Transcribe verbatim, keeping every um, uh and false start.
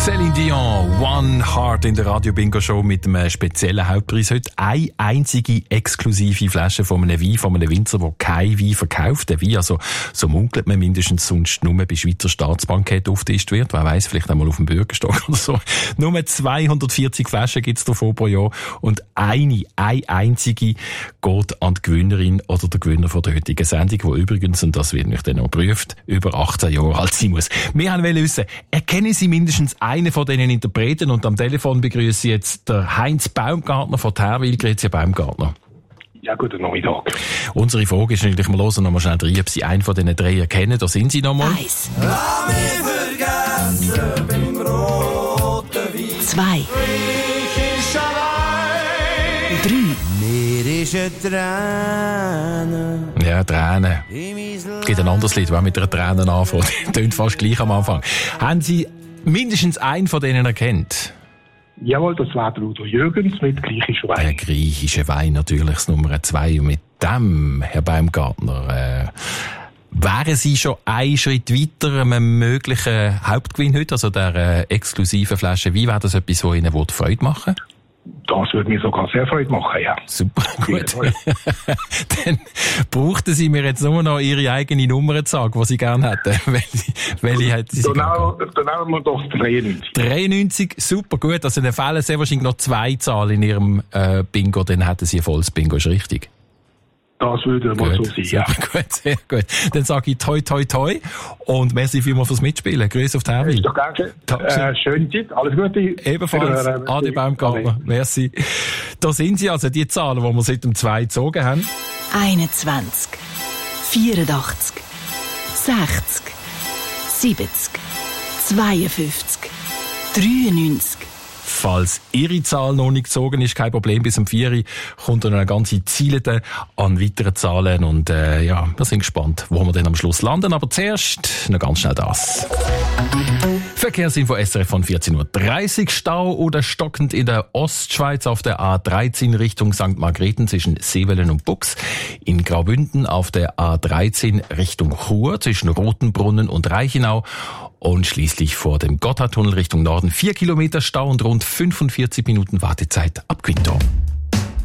Céline Dion, One Heart in der Radio Bingo Show mit einem speziellen Hauptpreis heute. Eine einzige exklusive Flasche von einem Wein, von einem Winzer, der kein Wein verkauft. Der Wein, also, so munkelt man mindestens sonst nur bei Schweizer Staatsbankett aufgetischt wird. Wer weiss, vielleicht einmal auf dem Bürgerstock oder so. Nur zweihundertvierzig Flaschen gibt's davon pro Jahr. Und eine, eine einzige geht an die Gewinnerin oder der Gewinner von der heutigen Sendung, die übrigens, und das wird mich dann noch geprüft, über achtzehn Jahre alt sein muss. Wir wollen wissen, erkennen Sie mindestens einen von diesen Interpreten? Und am Telefon begrüße ich jetzt der Heinz Baumgartner von Therwil. Grüezi, Herr Baumgartner. Ja, guten Nachmittag. Unsere Frage ist natürlich, wir hören noch mal schnell rein, ob Sie einen von diesen drei erkennen. Da sind Sie noch mal. Eins. Lass mich vergessen beim roten Wein. Zwei. Ich ist allein. Drei. Mir ist eine Träne. Ja, Tränen. Es gibt ein anderes Lied, das mit einer Träne anfängt. Tönt fast gleich am Anfang. Haben Sie mindestens einen von denen erkennt? Jawohl, das war der Udo Jürgens mit griechischer Wein. Der griechische Wein, natürlich das Nummer zwei. Und mit dem, Herr Baumgartner, äh, wären Sie schon einen Schritt weiter einem möglichen Hauptgewinn heute, also der äh, exklusiven Flasche Wein? Wäre das etwas, was Ihnen Freude machen würde? Das würde mir sogar sehr Freude machen, ja. Super, gut. Dann brauchten Sie mir jetzt nur noch Ihre eigene Nummer zu sagen, die Sie gerne hätten. Welche, welche hätten Sie gerne? Dann nehmen wir doch dreiundneunzig. dreiundneunzig, super gut. Also dann fehlen sehr wahrscheinlich noch zwei Zahlen in Ihrem äh, Bingo, dann hätten Sie ein volles Bingo, ist richtig? Das würde mal so sein, ja. Gut, sehr gut. Dann sage ich toi, toi, toi. Und merci vielmals fürs Mitspielen. Grüße auf Therwil. Ist doch danke. Äh, schöne Zeit. Alles Gute. Ebenfalls. Ade Baumgartner. Merci. Da sind sie also, die Zahlen, die wir seit dem zwei gezogen haben. einundzwanzig. vierundachtzig. sechzig. siebzig. zweiundfünfzig. dreiundneunzig. Falls Ihre Zahl noch nicht gezogen ist, kein Problem, bis um vier Uhr kommt dann eine ganze Ziele an weiteren Zahlen und äh, ja, wir sind gespannt, wo wir dann am Schluss landen, aber zuerst noch ganz schnell das. Verkehrsinfo S R F von vierzehn Uhr dreißig, Stau oder stockend in der Ostschweiz auf der A dreizehn Richtung Sankt Margrethen zwischen Seewellen und Bux, in Graubünden auf der A dreizehn Richtung Chur zwischen Rotenbrunnen und Reichenau und schließlich vor dem Gotthardtunnel Richtung Norden vier Kilometer Stau und rund fünfundvierzig Minuten Wartezeit ab Quinto.